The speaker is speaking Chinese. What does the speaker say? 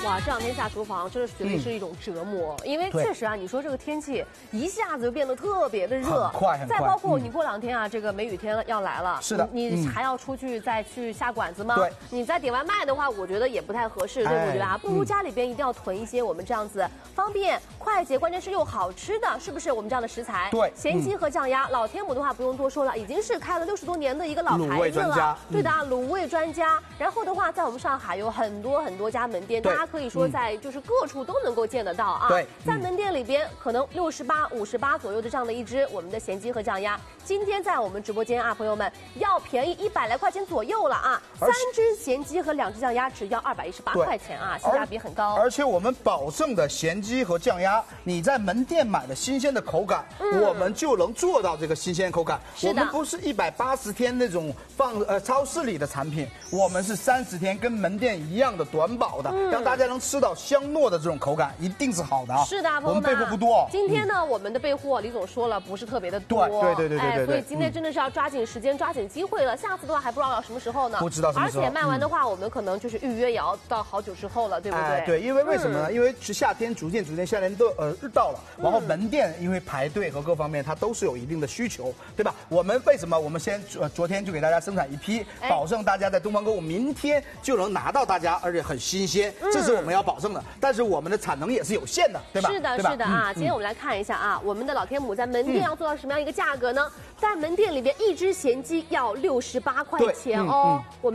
哇，这两天下厨房真的绝对是一种折磨，因为确实啊，你说这个天气一下子就变得特别的热， 很快。 再包括你过两天啊，这个梅雨天要来了， 是的， 你还要出去再去下馆子吗？ 对， 你再点外卖的话，我觉得也不太合适，对不对啊？不如家里边一定要囤一些我们这样子方便、快捷，关键是又好吃的，是不是？我们这样的食材， 对， 咸鸡和酱鸭，老天母的话不用多说了，已经是开了60多年的一个老牌子了，对的，卤味专家。然后的话，在我们上海有很多家门店，大家可以说在就是各处都能够见得到啊。 对， 在门店里边可能68、58左右的这样的一只我们的咸鸡和酱鸭，今天在我们直播间啊，朋友们要便宜100来块钱左右了啊，3只咸鸡和2只酱鸭只要218块钱啊，性价比很高。 而且我们保证的咸鸡和酱鸭，你在门店买的新鲜的口感，我们就能做到这个新鲜口感。我们不是180天那种超市里的产品，我们是30天跟门店一样的短保的，让大家能吃到香糯的这种口感，一定是好的啊。 是的，朋友们， 我们备货不多。 今天呢，我们的备货李总说了不是特别的多， 对， 所以今天真的是要抓紧时间，抓紧机会了。下次的话还不知道要什么时候呢？ 不知道什么时候。 而且卖完的话，我们可能就是预约也要到好久之后了，对不对？ 对，因为为什么呢？因为是夏天，逐渐夏天都到了，然后门店因为排队和各方面，它都是有一定的需求，对吧？我们为什么我们昨天就给大家生产一批，保证大家在东方购物明天就能拿到大家，而且很新鲜，这是我们要保证的。但是我们的产能也是有限的，对吧？ 是的，是的啊。今天我们来看一下啊，我们的老天母在门店要做到什么样一个价格呢？在门店里边，1只咸鸡要68块钱哦。